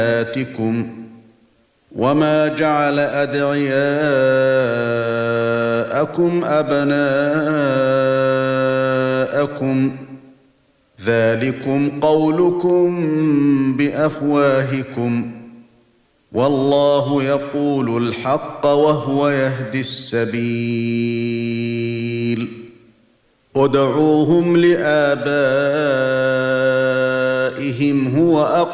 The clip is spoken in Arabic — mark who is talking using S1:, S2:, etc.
S1: أمهاتكم وما جعل أدعياءكم أبناءكم ذلكم قولكم بأفواهكم والله يقول الحق وهو يهدي السبيل ادعوهم لآبائهم هو